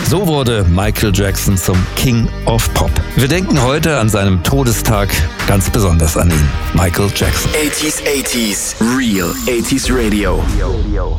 So wurde Michael Jackson zum King of Pop. Wir denken heute an seinem Todestag ganz besonders an ihn, Michael Jackson. 80s, Real 80s Radio.